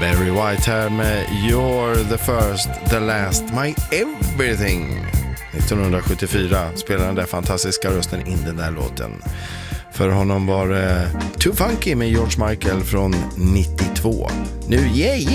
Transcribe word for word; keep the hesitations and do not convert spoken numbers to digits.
Barry White här med You're the first, the last, my everything. nittonhundrasjuttiofyra spelade den där fantastiska rösten in den där låten. För honom var det Too Funky med George Michael från nittiotvå. Nu, yay!